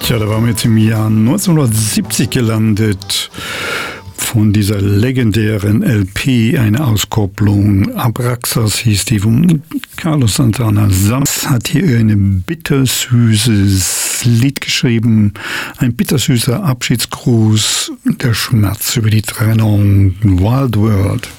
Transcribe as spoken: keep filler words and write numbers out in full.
Tja, da waren wir jetzt im Jahr neunzehnhundertsiebzig gelandet. Von dieser legendären L P, eine Auskopplung, Abraxas hieß die, von Carlos Santana. Sams hat hier ein bittersüßes Lied geschrieben, ein bittersüßer Abschiedsgruß, der Schmerz über die Trennung, Wild World.